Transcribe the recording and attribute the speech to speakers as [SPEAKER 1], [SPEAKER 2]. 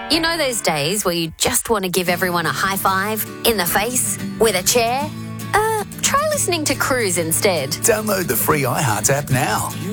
[SPEAKER 1] You know those days where you just want to give everyone a high five in the face with a chair? Try listening to Cruise instead.
[SPEAKER 2] Download the free iHeart app now.